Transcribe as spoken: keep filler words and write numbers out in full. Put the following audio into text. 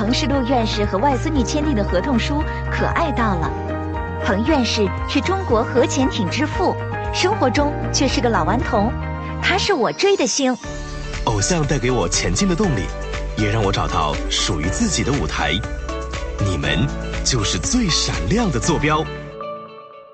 彭世禄院士和外孙女签订的合同书可爱到了。彭院士是中国核潜艇之父，生活中却是个老顽童，他是我追的星。 偶像带给我前进的动力，也让我找到属于自己的舞台。你们就是最闪亮的坐标。